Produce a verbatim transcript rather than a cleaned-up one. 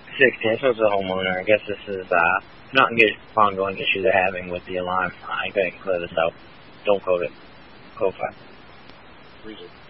sixteen. This was a homeowner. I guess this is uh, not a good ongoing issue they're having with the alarm. I'm going to clear this out. Don't code it. Code five.